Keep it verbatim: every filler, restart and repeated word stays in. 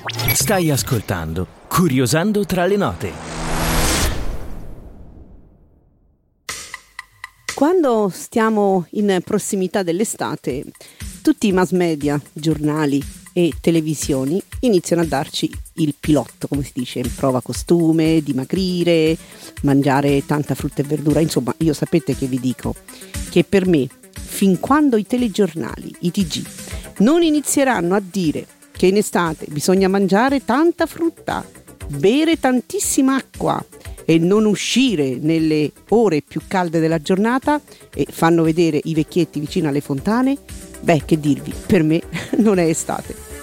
Stai ascoltando Curiosando tra le note. Quando stiamo in prossimità dell'estate, tutti i mass media, giornali e televisioni iniziano a darci il pilotto, come si dice, prova costume, dimagrire, mangiare tanta frutta e verdura. Insomma, io sapete che vi dico che per me, fin quando i telegiornali, i ti gi, non inizieranno a dire che in estate bisogna mangiare tanta frutta, bere tantissima acqua e non uscire nelle ore più calde della giornata e fanno vedere i vecchietti vicino alle fontane, beh, che dirvi, per me non è estate.